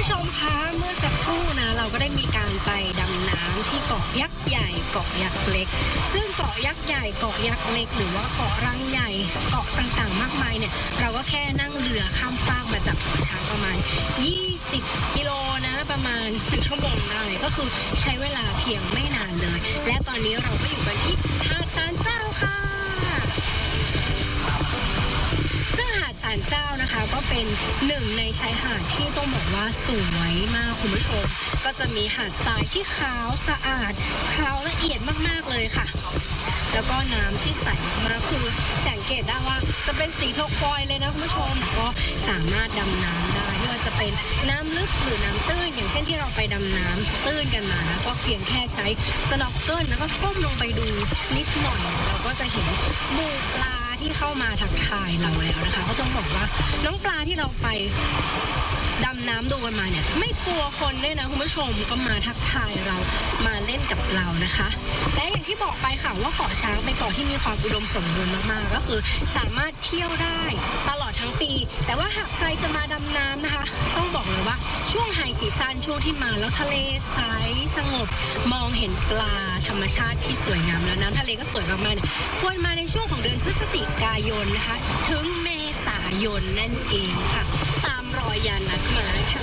ผู้ชมคะเมื่อสักครู่นะเราก็ได้มีการไปดำน้ำที่เกาะยักษ์ใหญ่เกาะยักษ์เล็กซึ่งเกาะยักษ์ใหญ่เกาะยักษ์เล็กหรือว่าเกาะรังใหญ่เกาะต่างๆมากมายเนี่ยเราก็แค่นั่งเรือข้ามฟากมาจากเกาะช้างประมาณ20 กิโลนะประมาณ1 ชั่วโมงได้ก็คือใช้เวลาเพียงไม่นานเลยและตอนนี้เราก็อยู่กันที่หาดศาลเจ้าค่ะซึ่งหาดศาลเจ้านะคะก็เป็นหนึ่งในชายหาดที่ต้องบอกว่าสวยมากคุณผู้ชมก็จะมีหาดทรายที่ขาวสะอาดขาวละเอียดมากๆเลยค่ะแล้วก็น้ำที่ใสมากคือสังเกตได้ว่าจะเป็นสีเทอร์ควอยซ์เลยนะคุณผู้ชมก็สามารถดำน้ำได้ไม่ว่าจะเป็นน้ำลึกหรือน้ำตื้นอย่างเช่นที่เราไปดำน้ำตื้นกันมานะก็เพียงแค่ใช้สน็อกเกิลแล้วก็ก้มลงไปดูนิดหน่อยเราก็จะเห็นหมู่ปลาที่เข้ามาทักทายเราแล้วนะคะก็ต้องบอกว่าน้องปลาที่เราไปดำน้ำดูกันมาเนี่ยไม่กลัวคนด้วยนะคุณผู้ชมก็มาทักทายเรามาเล่นกับเรานะคะและอย่างที่บอกไปค่ะว่าเกาะช้างเป็นเกาะที่มีความอุดมสมบูรณ์มากๆก็คือสามารถเที่ยวได้ตลอดทั้งปีแต่ว่าหากใครจะมาดำน้ำนะคะต้องบอกเลยว่าช่วงไฮซีซั่นช่วงที่มาแล้วทะเลใสสงบมองเห็นปลาธรรมชาติที่สวยงามแล้วน้ำทะเลก็สวยมากๆเนี่ยควรมาในช่วงของเดือนพฤศจิกายนนะคะถึงเมษายนนั่นเองค่ะตามรอยยานนัดหมายค่ะ